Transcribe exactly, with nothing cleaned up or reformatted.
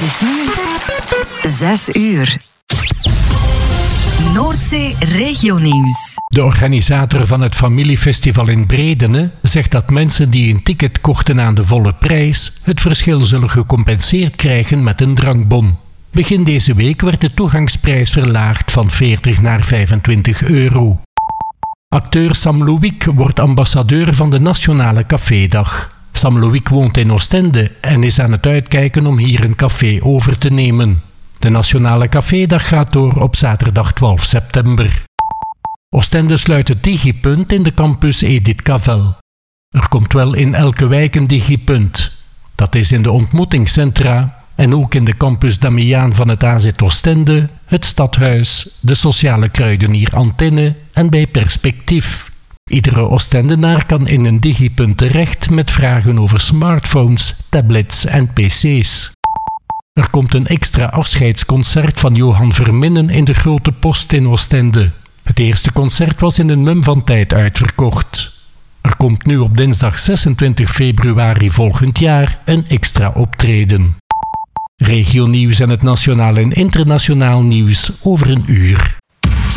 is nu zes uur. Noordzee Regionieuws. De organisator van het familiefestival in Bredene zegt dat mensen die een ticket kochten aan de volle prijs het verschil zullen gecompenseerd krijgen met een drankbon. Begin deze week werd de toegangsprijs verlaagd van veertig naar vijfentwintig euro. Acteur Sam Louwick wordt ambassadeur van de Nationale Cafédag. Sam Louwick woont in Oostende en is aan het uitkijken om hier een café over te nemen. De Nationale Cafédag gaat door op zaterdag twaalf september. Oostende sluit het digipunt in de campus Edith Cavell. Er komt wel in elke wijk een digipunt. Dat is in de ontmoetingscentra en ook in de campus Damiaan van het A Z Oostende, het Stadhuis, de Sociale Kruidenier Antenne en bij Perspectief. Iedere Oostendenaar kan in een digipunt terecht met vragen over smartphones, tablets en pc's. Er komt een extra afscheidsconcert van Johan Verminnen in de Grote Post in Oostende. Het eerste concert was in een mum van tijd uitverkocht. Er komt nu op dinsdag zesentwintig februari volgend jaar een extra optreden. Regionieuws en het nationaal en internationaal nieuws over een uur.